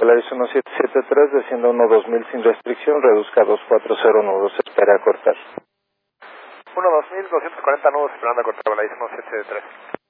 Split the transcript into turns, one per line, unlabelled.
Volaris 1773, descienda 12000 sin restricción, reduzca a 240 nudos, espera cortar.
1-2240 nudos, esperando a cortar Volaris 1773.